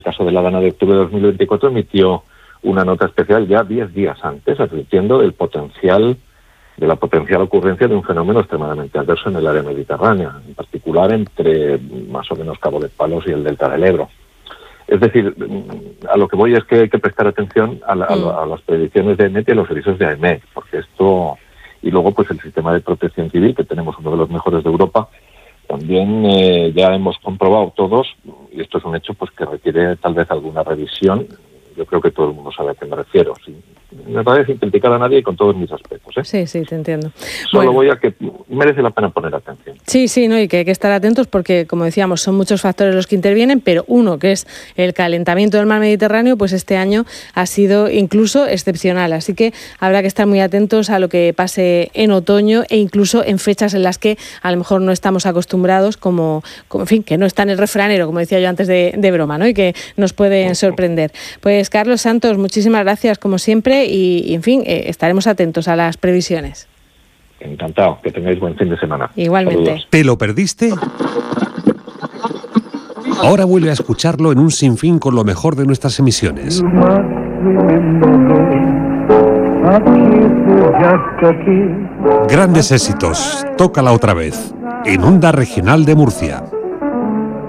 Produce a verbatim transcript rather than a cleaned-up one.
el caso de la Dana de octubre de dos mil veinticuatro emitió una nota especial ya diez días antes, advirtiendo del potencial, de la potencial ocurrencia de un fenómeno extremadamente adverso en el área mediterránea, en particular entre más o menos Cabo de Palos y el delta del Ebro. Es decir, a lo que voy es que hay que prestar atención a, la, mm. a, a las predicciones de EMET y a los avisos de AEMET, porque esto, y luego pues el sistema de protección civil, que tenemos uno de los mejores de Europa, también eh, ya hemos comprobado todos, y esto es un hecho pues que requiere tal vez alguna revisión. Yo creo que todo el mundo sabe a qué me refiero. ¿Sí? Me parece sin criticar a nadie con todos mis aspectos, ¿eh? Sí, sí, te entiendo. Solo bueno. voy a que merece la pena poner atención. Sí, sí, no, y que hay que estar atentos porque, como decíamos, son muchos factores los que intervienen, pero uno, que es el calentamiento del mar Mediterráneo, pues este año ha sido incluso excepcional. Así que habrá que estar muy atentos a lo que pase en otoño e incluso en fechas en las que a lo mejor no estamos acostumbrados, como, como en fin, que no está en el refranero, como decía yo antes de, de broma, ¿no? Y que nos pueden sorprender. Pues Carlos Santos, muchísimas gracias como siempre y, y en fin, eh, estaremos atentos a las previsiones. Encantado, que tengáis buen fin de semana. Igualmente. Saludos. ¿Te lo perdiste? Ahora vuelve a escucharlo en Un Sinfín con lo mejor de nuestras emisiones. Grandes éxitos, tócala otra vez, en Onda Regional de Murcia.